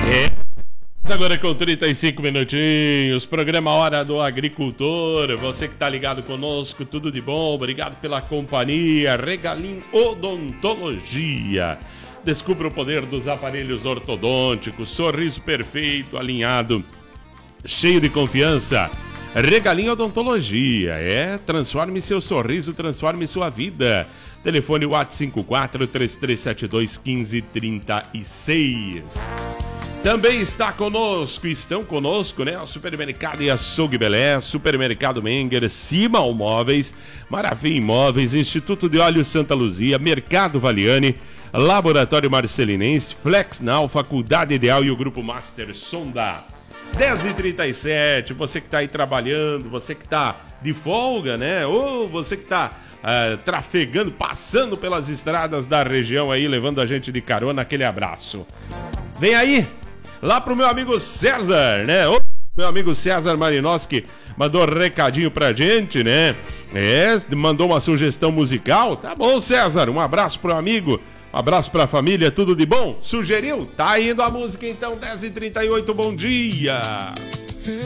Agora com 35 minutinhos, programa Hora do Agricultor. Você que tá ligado conosco, tudo de bom, obrigado pela companhia. Regalim Odontologia. Descubra o poder dos aparelhos ortodônticos, sorriso perfeito, alinhado, cheio de confiança. Regalim Odontologia, transforme seu sorriso, transforme sua vida. Telefone WhatsApp 54-3372-1536. Também estão conosco, né? O Supermercado e Açougue Belé, Supermercado Menger, Simal Móveis, Maravilha Imóveis, Instituto de Óleo Santa Luzia, Mercado Valiani, Laboratório Marcelinense, Flexnal, Faculdade Ideal e o Grupo Master Sonda. 10h37, você que está aí trabalhando, você que está de folga, né? Ou você que está trafegando, passando pelas estradas da região aí, levando a gente de carona, aquele abraço. Vem aí! Lá pro meu amigo César, né? Ô, meu amigo César Marinowski mandou um recadinho pra gente, né? Mandou uma sugestão musical. Tá bom, César, um abraço pro amigo, um abraço pra família, tudo de bom? Sugeriu? Tá indo a música então, 10h38, bom dia!